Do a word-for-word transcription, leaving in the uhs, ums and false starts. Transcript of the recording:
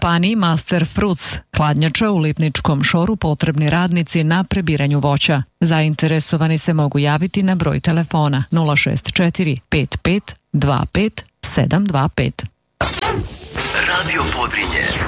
Kompaniji Master Fruits hladnjača u Lipničkom Šoru potrebni radnici na prebiranju voća. Zainteresovani se mogu javiti na broj telefona nula šest četiri pet pet dva pet sedam dva pet. Radio Podrinje.